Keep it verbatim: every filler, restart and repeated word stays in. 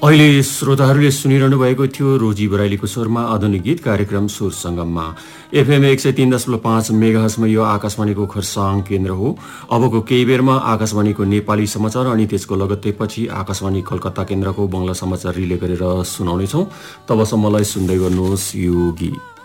अहिले श्रोताहरूले सुनिरहनु भएको थियो रोजी बराइलीको स्वरमा आधुनिक गीत कार्यक्रम सुर सङ्गममा। एफएम एक सय तीन दशमलव पाँच मेगाहर्जमा यो आकाशवाणीको खरसाङ केन्द्र हो। अबको केही बेरमा आकाशवाणीको नेपाली समाचार अनि त्यसको लगत्तैपछि आकाशवाणी कलकत्ता केन्द्रको बङ्गला समाचार रिले गरेर सुनाउनेछौँ। तबसम्मलाई सुन्दै गर्नुहोस् यो गीत।